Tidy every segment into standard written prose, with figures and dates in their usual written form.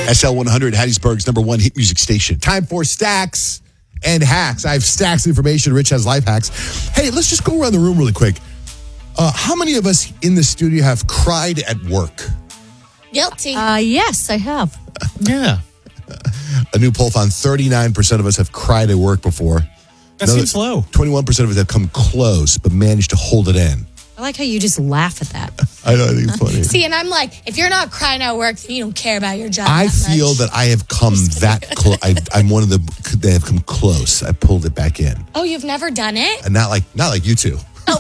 SL100, Hattiesburg's #1 hit music station. Time for Stacks and Hacks. I have Stacks information. Rich has life hacks. Hey, let's just go around the room really quick. How many of us in the studio have cried at work? Guilty. Yes, I have. Yeah. A new poll found 39% of us have cried at work before. That seems low. 21% of us have come close, but managed to hold it in. I like how you just laugh at that. I know, I think it's funny. See, and I'm like, if you're not crying at work, then you don't care about your job. I that feel much. that I have come that close. I'm one of the that have come close. I pulled it back in. Oh, you've never done it? And not like you two. You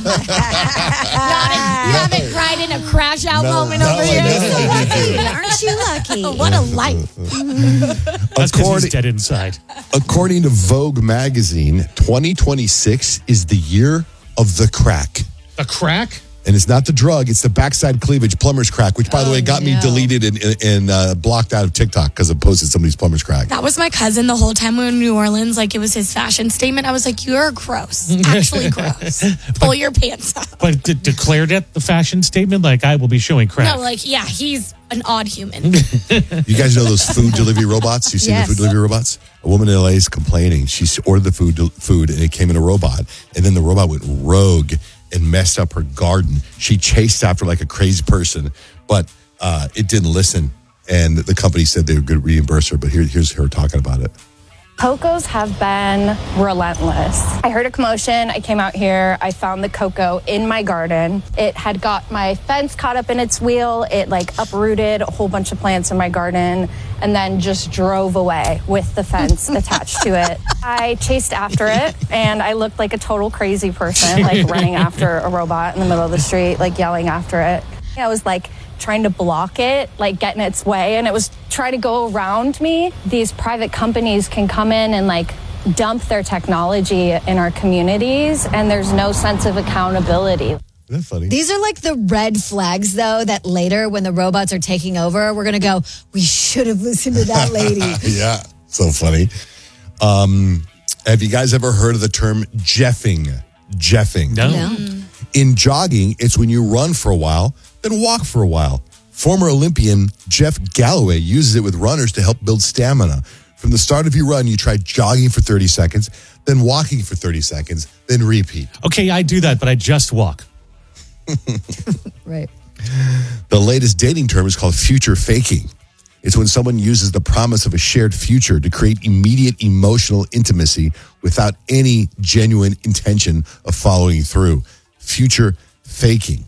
haven't cried in a crash out moment over here. Aren't you lucky? What a life. That's because he's dead inside. According to Vogue magazine, 2026 is the year of the crack. A crack? And it's not the drug, it's the backside cleavage plumber's crack, which, by the way, got me deleted and blocked out of TikTok because I posted somebody's plumber's crack. That was my cousin the whole time we were in New Orleans. Like, it was his fashion statement. I was like, you're gross. Actually gross. Pull your pants up. But declared it the fashion statement? Like, I will be showing crack. No, like, yeah, he's an odd human. You guys know those food delivery robots? You seen the food delivery robots? A woman in LA is complaining. She ordered the food and it came in a robot. And then the robot went rogue and messed up her garden. She chased after like a crazy person, but it didn't listen. And the company said they were going to reimburse her. But here's her talking about it. Cocos have been relentless. I heard a commotion. I came out here. I found the cocoa in my garden. It had got my fence caught up in its wheel. It like uprooted a whole bunch of plants in my garden and then just drove away with the fence attached to it. I chased after it and I looked like a total crazy person, like running after a robot in the middle of the street, like yelling after it. I was like trying to block it, like get in its way, and it was trying to go around me. These private companies can come in and like dump their technology in our communities, and there's no sense of accountability. Isn't that funny? These are like the red flags, though, that later when the robots are taking over, we're going to go, we should have listened to that lady. Yeah, so funny. Have you guys ever heard of the term jeffing? Jeffing. No. In jogging, it's when you run for a while, then walk for a while. Former Olympian Jeff Galloway uses it with runners to help build stamina. From the start of your run, you try jogging for 30 seconds, then walking for 30 seconds, then repeat. Okay, I do that, but I just walk. Right. The latest dating term is called future faking. It's when someone uses the promise of a shared future to create immediate emotional intimacy without any genuine intention of following through. Future faking.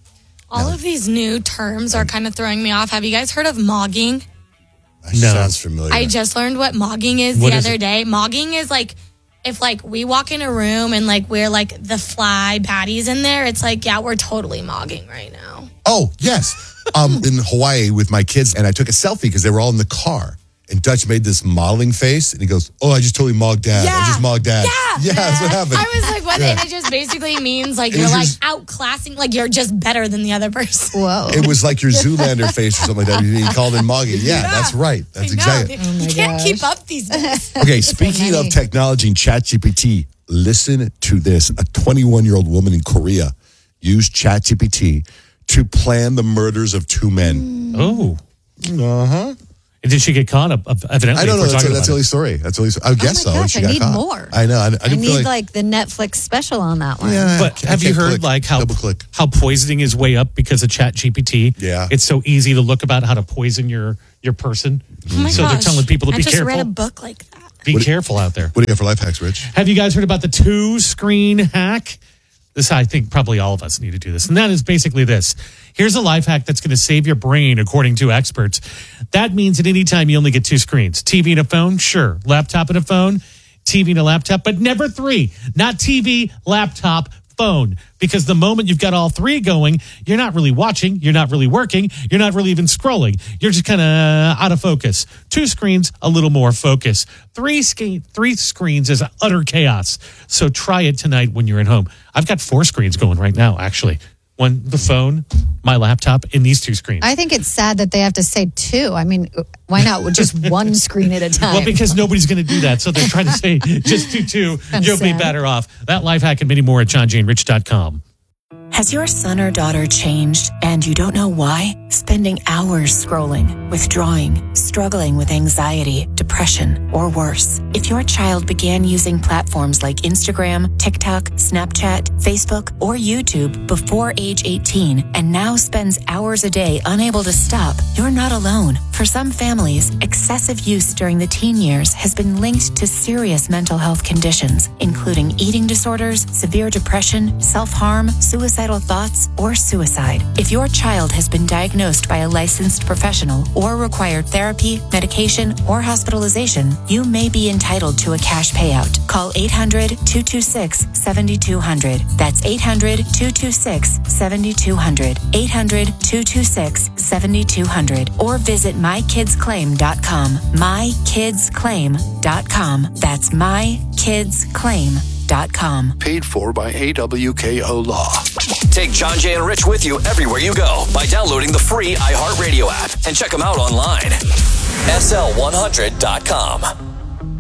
All of these new terms are kind of throwing me off. Have you guys heard of mogging? That sounds familiar. I just learned what mogging is the other day. Mogging is like, if like we walk in a room and like we're like the fly baddies in there, it's like, yeah, we're totally mogging right now. Oh, yes. In Hawaii with my kids, and I took a selfie because they were all in the car. And Dutch made this modeling face, and he goes, "Oh, I just totally mogged Dad. Yeah. I just mogged Dad." Yeah. That's what happened. I was like, what? And it just basically means like you're like outclassing, like you're just better than the other person. Whoa. It was like your Zoolander face or something like that. He called it mogging. Yeah, that's right. That's exactly. You can't keep up these days. Okay, speaking of technology and ChatGPT, listen to this. A 21-year-old woman in Korea used ChatGPT to plan the murders of two men. Oh. Uh-huh. And did she get caught? Evidently, I don't know. if we're That's talking the about only story. That's the only story. I guess so. Gosh, She I got need caught. more. I know. I I need feel like the Netflix special on that one. Yeah. But have you heard like how poisoning is way up because of ChatGPT? Yeah. It's so easy to look about how to poison your person. Oh my so gosh. they're telling people to I be just careful. read a book like that. Be careful out there. What do you got for life hacks, Rich? Have you guys heard about the 2-screen hack? This, I think probably all of us need to do this. And that is basically this. Here's a life hack that's going to save your brain, according to experts. That means at any time you only get 2 screens. TV and a phone, sure. Laptop and a phone, TV and a laptop, but never 3. Not TV, laptop, phone. Because the moment you've got all 3 going, you're not really watching, you're not really working, you're not really even scrolling. You're just kind of out of focus. 2 screens, a little more focus. 3 screens is utter chaos. So try it tonight when you're at home. I've got 4 screens going right now, actually. One, the phone, my laptop, and these 2 screens. I think it's sad that they have to say 2. I mean, why not with just 1 screen at a time? Well, because nobody's going to do that. So they're trying to say just do 2. You'll be sad. better off. That life hack and many more at johnjanerich.com. Has your son or daughter changed and you don't know why? Spending hours scrolling, withdrawing, struggling with anxiety, depression, or worse. If your child began using platforms like Instagram, TikTok, Snapchat, Facebook, or YouTube before age 18 and now spends hours a day unable to stop, you're not alone. For some families, excessive use during the teen years has been linked to serious mental health conditions, including eating disorders, severe depression, self-harm, suicidal thoughts, or suicide. If your child has been diagnosed by a licensed professional or required therapy, medication, or hospitalization, you may be entitled to a cash payout. Call 800-226-7200. That's 800-226-7200. 800-226-7200. Or visit mykidsclaim.com. mykidsclaim.com. That's mykidsclaim.com. Paid for by AWKO Law. Take John, Jay, and Rich with you everywhere you go by downloading the free iHeartRadio app and check them out online. SL100.com.